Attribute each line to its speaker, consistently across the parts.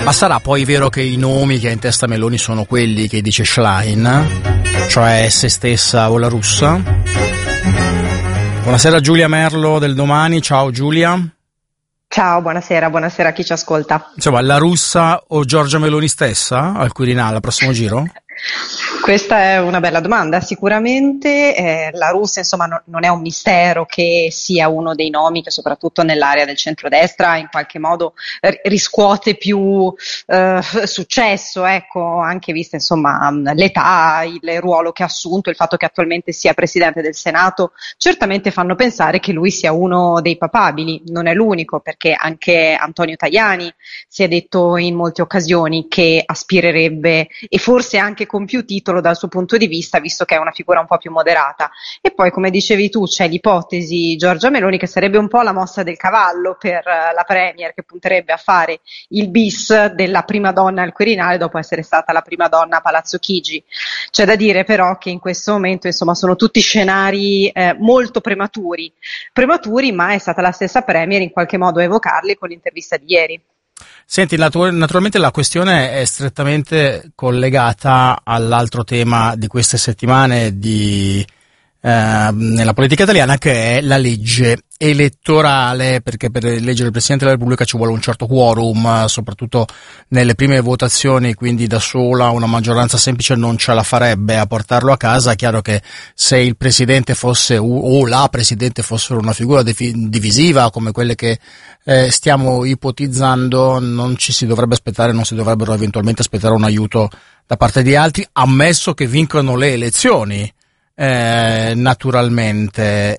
Speaker 1: Ma sarà poi vero che i nomi che ha in testa Meloni sono quelli che dice Schlein, cioè se stessa o la Russa? Buonasera Giulia Merlo del Domani, ciao Giulia.
Speaker 2: Ciao, buonasera a chi ci ascolta.
Speaker 1: Insomma, la Russa o Giorgia Meloni stessa al Quirinale al prossimo giro?
Speaker 2: Questa è una bella domanda, sicuramente la Russia insomma non è un mistero che sia uno dei nomi che soprattutto nell'area del centrodestra in qualche modo riscuote più successo, ecco, anche vista insomma l'età, il ruolo che ha assunto, il fatto che attualmente sia Presidente del Senato, certamente fanno pensare che lui sia uno dei papabili, non è l'unico perché anche Antonio Tajani si è detto in molte occasioni che aspirerebbe e forse anche con più titolo dal suo punto di vista, visto che è una figura un po' più moderata. E poi, come dicevi tu, c'è l'ipotesi Giorgia Meloni, che sarebbe un po' la mossa del cavallo per la Premier, che punterebbe a fare il bis della prima donna al Quirinale dopo essere stata la prima donna a Palazzo Chigi. C'è da dire però che in questo momento insomma sono tutti scenari molto prematuri, ma è stata la stessa Premier in qualche modo a evocarli con l'intervista di ieri.
Speaker 1: Senti, naturalmente la questione è strettamente collegata all'altro tema di queste settimane nella politica italiana, che è la legge elettorale, perché per eleggere il Presidente della Repubblica ci vuole un certo quorum, soprattutto nelle prime votazioni, quindi da sola una maggioranza semplice non ce la farebbe a portarlo a casa. È chiaro che se il Presidente fosse o la Presidente fossero una figura divisiva come quelle che stiamo ipotizzando, non ci si dovrebbe aspettare, non si dovrebbero eventualmente aspettare un aiuto da parte di altri, ammesso che vincano le elezioni. Naturalmente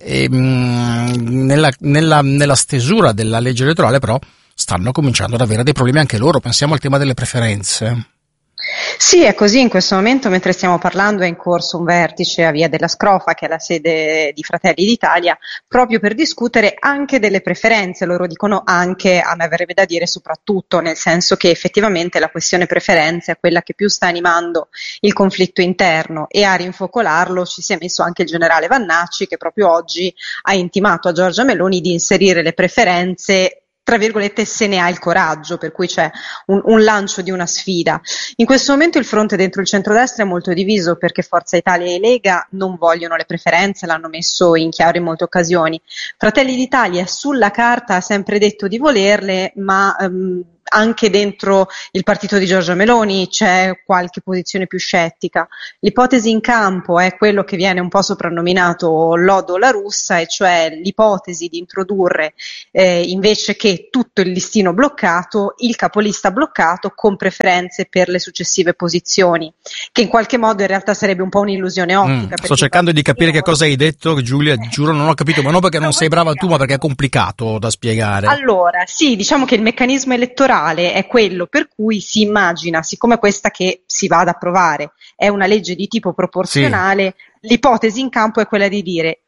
Speaker 1: nella stesura della legge elettorale però stanno cominciando ad avere dei problemi anche loro. Pensiamo al tema delle preferenze.
Speaker 2: Sì, è così. In questo momento, mentre stiamo parlando, è in corso un vertice a Via della Scrofa, che è la sede di Fratelli d'Italia, proprio per discutere anche delle preferenze. Loro dicono anche, a me verrebbe da dire soprattutto, nel senso che effettivamente la questione preferenze è quella che più sta animando il conflitto interno, e a rinfocolarlo ci si è messo anche il generale Vannacci, che proprio oggi ha intimato a Giorgia Meloni di inserire le preferenze, tra virgolette, se ne ha il coraggio, per cui c'è un lancio di una sfida. In questo momento il fronte dentro il centrodestra è molto diviso, perché Forza Italia e Lega non vogliono le preferenze, l'hanno messo in chiaro in molte occasioni. Fratelli d'Italia sulla carta ha sempre detto di volerle, ma anche dentro il partito di Giorgia Meloni c'è qualche posizione più scettica. L'ipotesi in campo è quello che viene un po' soprannominato lodo la russa, e cioè l'ipotesi di introdurre invece che tutto il listino bloccato, il capolista bloccato con preferenze per le successive posizioni, che in qualche modo in realtà sarebbe un po' un'illusione ottica.
Speaker 1: Sto cercando di capire che cosa hai detto, Giulia, giuro non ho capito, ma non perché non sei brava tu, ma perché è complicato da spiegare.
Speaker 2: Allora, sì, diciamo che il meccanismo elettorale è quello per cui si immagina, siccome questa che si va ad approvare è una legge di tipo proporzionale, sì, l'ipotesi in campo è quella di dire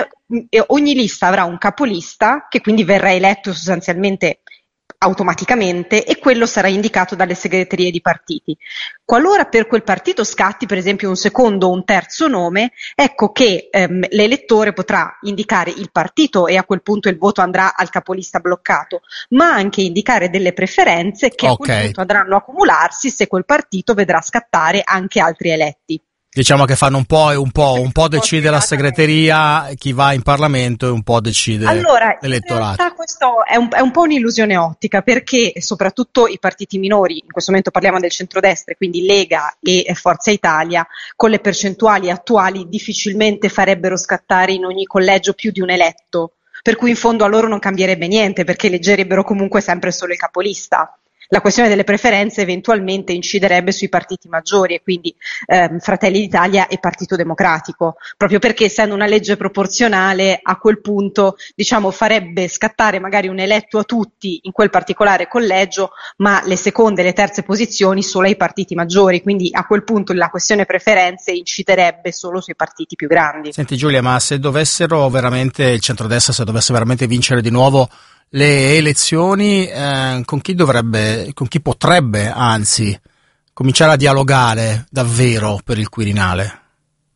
Speaker 2: ogni lista avrà un capolista che quindi verrà eletto sostanzialmente automaticamente, e quello sarà indicato dalle segreterie di partiti. Qualora per quel partito scatti per esempio un secondo o un terzo nome, ecco che l'elettore potrà indicare il partito, e a quel punto il voto andrà al capolista bloccato, ma anche indicare delle preferenze che a quel punto andranno a accumularsi se quel partito vedrà scattare anche altri eletti.
Speaker 1: Diciamo che fanno un po' decide la segreteria, chi va in Parlamento, e un po' decide l'elettorato.
Speaker 2: In realtà questo è un po' un'illusione ottica, perché soprattutto i partiti minori, in questo momento parliamo del centrodestra, quindi Lega e Forza Italia, con le percentuali attuali difficilmente farebbero scattare in ogni collegio più di un eletto, per cui in fondo a loro non cambierebbe niente, perché eleggerebbero comunque sempre solo il capolista. La questione delle preferenze eventualmente inciderebbe sui partiti maggiori, e quindi Fratelli d'Italia e Partito Democratico, proprio perché essendo una legge proporzionale a quel punto farebbe scattare magari un eletto a tutti in quel particolare collegio, ma le seconde e le terze posizioni solo ai partiti maggiori, quindi a quel punto la questione preferenze inciderebbe solo sui partiti più grandi.
Speaker 1: Senti Giulia, ma se dovessero veramente il centrodestra, se dovesse veramente vincere di nuovo le elezioni, con chi potrebbe anzi cominciare a dialogare davvero per il Quirinale?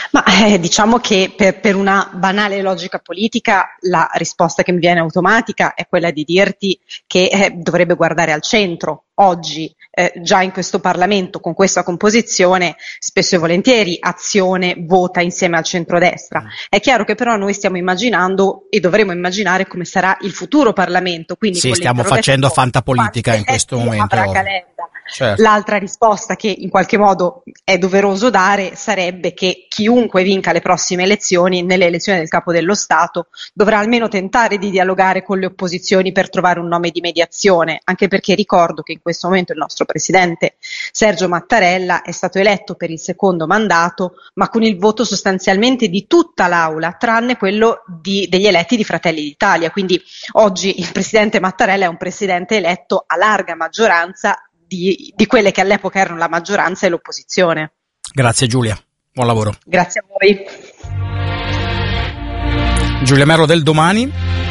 Speaker 2: Ma diciamo che per una banale logica politica la risposta che mi viene automatica è quella di dirti che dovrebbe guardare al centro. Oggi, già in questo Parlamento, con questa composizione, spesso e volentieri Azione vota insieme al centrodestra. È chiaro che però noi stiamo immaginando e dovremo immaginare come sarà il futuro Parlamento. Quindi
Speaker 1: sì, stiamo facendo fantapolitica in questo momento.
Speaker 2: Certo. L'altra risposta che in qualche modo è doveroso dare sarebbe che chiunque vinca le prossime elezioni, nelle elezioni del Capo dello Stato, dovrà almeno tentare di dialogare con le opposizioni per trovare un nome di mediazione, anche perché ricordo che in questo momento il nostro presidente Sergio Mattarella è stato eletto per il secondo mandato, ma con il voto sostanzialmente di tutta l'Aula, tranne quello degli eletti di Fratelli d'Italia. Quindi oggi il presidente Mattarella è un presidente eletto a larga maggioranza di quelle che all'epoca erano la maggioranza e l'opposizione.
Speaker 1: Grazie Giulia, buon lavoro.
Speaker 2: Grazie a voi.
Speaker 1: Giulia Merlo del Domani.